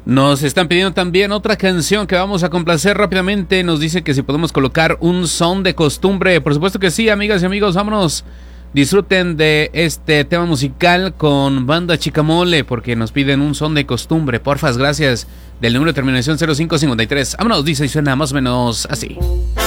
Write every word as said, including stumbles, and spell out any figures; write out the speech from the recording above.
Nos están pidiendo también otra canción que vamos a complacer rápidamente. Nos dice que si podemos colocar un son de costumbre. Por supuesto que sí, amigas y amigos, vámonos. Disfruten de este tema musical con Banda Chicamole, porque nos piden un son de costumbre. Porfas, gracias. Del número de terminación cero cinco cincuenta y tres. Vámonos, dice y suena más o menos así.